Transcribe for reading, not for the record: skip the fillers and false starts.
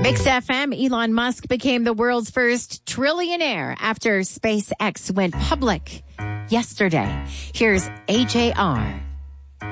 Mix FM, Elon Musk became the world's first trillionaire after SpaceX went public yesterday. Here's AJR.